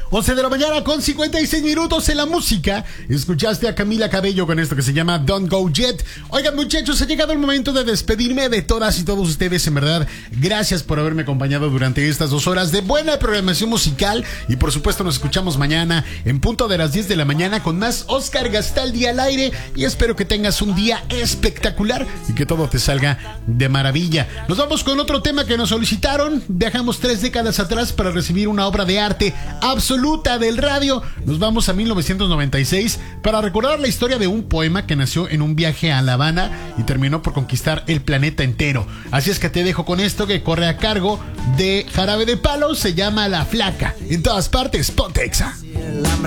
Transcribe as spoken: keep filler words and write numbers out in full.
once de la mañana con cincuenta y seis minutos en la música. Escuchaste a Camila Cabello con esto que se llama Don't Go Yet. Oigan, muchachos, ha llegado el momento de despedirme de todas y todos ustedes. En verdad, gracias por haberme acompañado durante estas dos horas de buena programación musical. Y por supuesto nos escuchamos mañana en punto de las diez de la mañana con más Oscar Gastaldi al aire. Y espero que tengas un día espectacular y que todo te salga de maravilla. Nos vamos con otro tema que nos solicitaron. Viajamos tres décadas atrás para recibir una obra de arte absoluta del radio. Nos vamos a mil novecientos noventa y seis para recordar la historia de un poema que nació en un viaje a La Habana y terminó por conquistar el planeta entero. Así es que te dejo con esto que corre a cargo de Jarabe de Palo. Se llama La Flaca. En todas partes, ponte Exa.